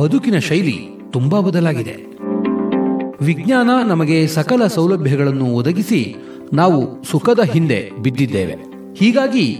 ಬದುಕಿನ ಶೈಲಿ ತುಂಬಾ ಬದಲಾಗಿದೆ. ವಿಜ್ಞಾನ ನಮಗೆ ಸಕಲ ಸೌಲಭ್ಯಗಳನ್ನು ಒದಗಿಸಿ ನಾವು ಸುಖದ ಹಿಂದೆ ಬಿದ್ದಿದ್ದೇವೆ. ಹೀಗಾಗಿ